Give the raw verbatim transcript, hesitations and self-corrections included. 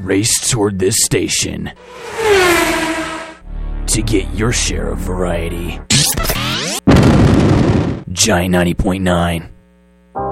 race toward this station to get your share of variety. Giant ninety point nine.